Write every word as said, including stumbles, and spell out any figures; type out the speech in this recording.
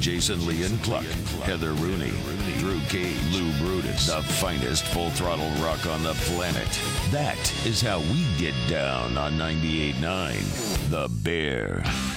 Jason Lee and Cluck, Heather Rooney, Drew Cage, Lou Brutus, the finest full-throttle rock on the planet. That is how we get down on ninety-eight point nine The Bear.